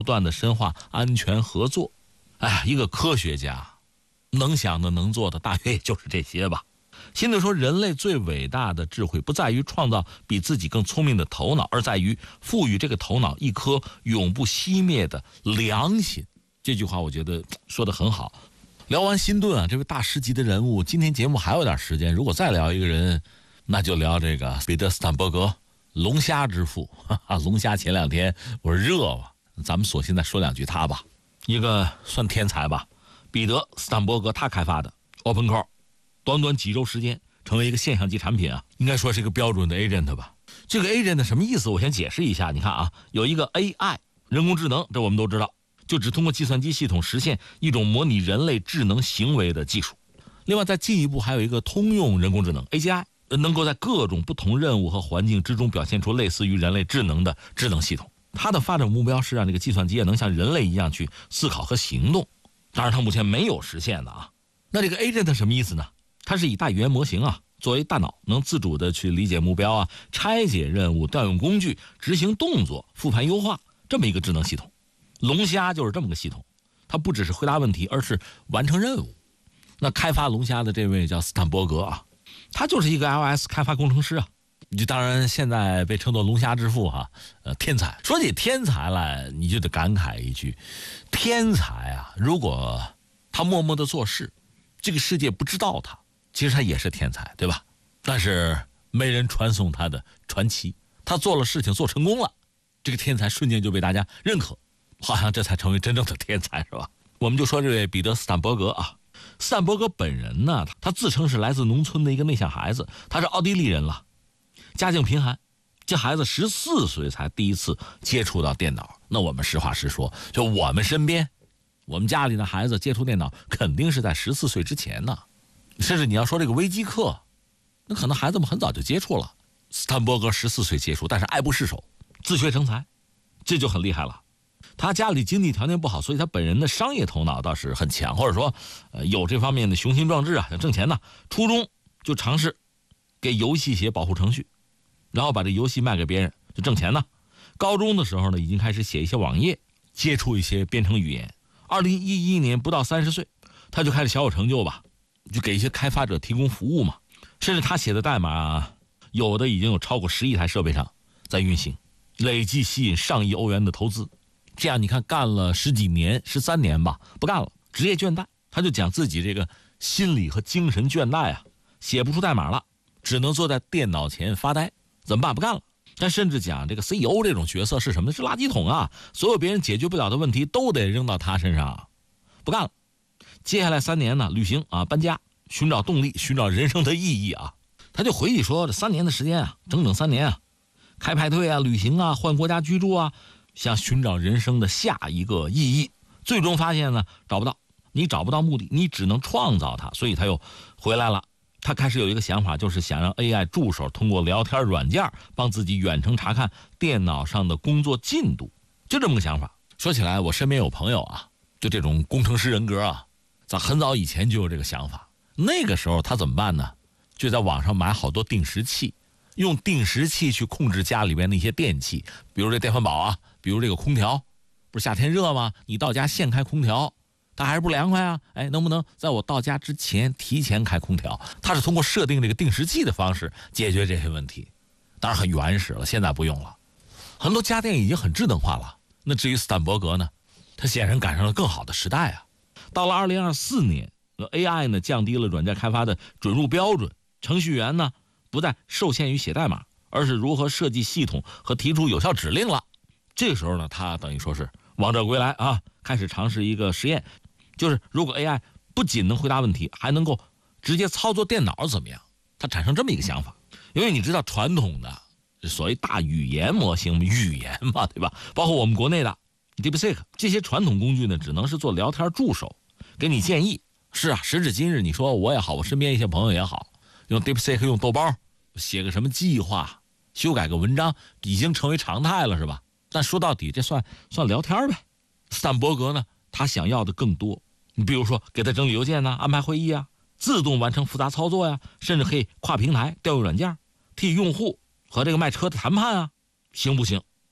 不断的深化安全合作。哎呀，一个科学家能想的能做的大约也就是这些吧。辛德说，人类最伟大的智慧不在于创造比自己更聪明的头脑，而在于赋予这个头脑一颗永不熄灭的良心。这句话我觉得说得很好。聊完辛顿啊，这位大师级的人物，今天节目还有点时间，如果再聊一个人，那就聊这个彼得斯坦伯格，龙虾之父。龙虾前2天我说热吧，咱们索性再说2句他吧。一个算天才吧，彼得斯坦伯格他开发的 OpenCore， 短短几周时间成为一个现象级产品啊，应该说是一个标准的 agent 吧。这个 agent 什么意思？我先解释一下。你看啊，有一个 AI 人工智能，这我们都知道，就只通过计算机系统实现一种模拟人类智能行为的技术。另外再进一步还有一个通用人工智能 AGI， 能够在各种不同任务和环境之中表现出类似于人类智能的智能系统。它的发展目标是让这个计算机能像人类一样去思考和行动，当然它目前没有实现的啊。那这个 agent 什么意思呢？它是以大语言模型啊作为大脑，能自主的去理解目标啊，拆解任务，调用工具，执行动作，复盘优化，这么一个智能系统。龙虾就是这么个系统，它不只是回答问题，而是完成任务。那开发龙虾的这位叫斯坦伯格啊，他就是一个 iOS 开发工程师啊，就当然现在被称作龙虾之父哈，天才。说起天才来，你就得感慨一句，天才啊，如果他默默的做事，这个世界不知道他，其实他也是天才，对吧？但是没人传颂他的传奇，他做了事情做成功了，这个天才瞬间就被大家认可，好像这才成为真正的天才，是吧？我们就说这位彼得斯坦伯格啊，斯坦伯格本人呢，他自称是来自农村的一个内向孩子，他是奥地利人了，家境贫寒，这孩子14岁才第一次接触到电脑。那我们实话实说，就我们身边，我们家里的孩子接触电脑肯定是在14岁之前呢。甚至你要说这个微机课，那可能孩子们很早就接触了。斯坦伯格14岁接触，但是爱不释手，自学成才，这就很厉害了。他家里经济条件不好，所以他本人的商业头脑倒是很强，或者说有这方面的雄心壮志啊，想挣钱呢。初中就尝试给游戏写保护程序，然后把这游戏卖给别人就挣钱呢。高中的时候呢，已经开始写一些网页，接触一些编程语言。2011年不到30岁，他就开始小有成就吧，就给一些开发者提供服务嘛。甚至他写的代码有的已经有超过10亿台设备上在运行，累计吸引上亿欧元的投资。这样你看干了10几年，13年吧，不干了，职业倦怠。他就讲自己这个心理和精神倦怠啊，写不出代码了，只能坐在电脑前发呆，怎么办？不干了。但甚至讲这个 CEO 这种角色是什么呢？是垃圾桶啊，所有别人解决不了的问题都得扔到他身上，不干了。接下来3年呢，旅行啊，搬家，寻找动力，寻找人生的意义啊。他就回忆说，这3年的时间啊，整整3年啊，开派对啊，旅行啊，换国家居住啊，想寻找人生的下一个意义。最终发现呢，找不到。你找不到目的，你只能创造它。所以他又回来了。他开始有一个想法，就是想让 AI 助手通过聊天软件帮自己远程查看电脑上的工作进度，就这么个想法。说起来，我身边有朋友啊，就这种工程师人格啊，在很早以前就有这个想法。那个时候他怎么办呢？就在网上买好多定时器，用定时器去控制家里边那些电器，比如这电饭煲啊，比如这个空调，不是夏天热吗？你到家现开空调，它还是不凉快啊！哎，能不能在我到家之前提前开空调？它是通过设定这个定时器的方式解决这些问题，当然很原始了，现在不用了，很多家电已经很智能化了。那至于斯坦伯格呢，他显然赶上了更好的时代啊。到了2024年 ，AI 呢降低了软件开发的准入标准，程序员呢不再受限于写代码，而是如何设计系统和提出有效指令了。这个时候呢，他等于说是王者归来啊，开始尝试一个实验，就是如果 AI 不仅能回答问题，还能够直接操作电脑怎么样？他产生这么一个想法。因为你知道传统的所谓大语言模型语言嘛，对吧？包括我们国内的 DeepSeek 这些传统工具呢，只能是做聊天助手，给你建议。是啊，时至今日，你说我也好，我身边一些朋友也好，用 DeepSeek 用豆包写个什么计划，修改个文章，已经成为常态了，是吧？但说到底，这算聊天呗。斯坦伯格呢，他想要的更多。你比如说，给他整理邮件呢，安排会议啊，自动完成复杂操作呀，甚至可以跨平台调用软件，替用户和这个卖车的谈判啊，行不行？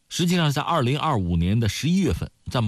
实际上在2025年的11月份，在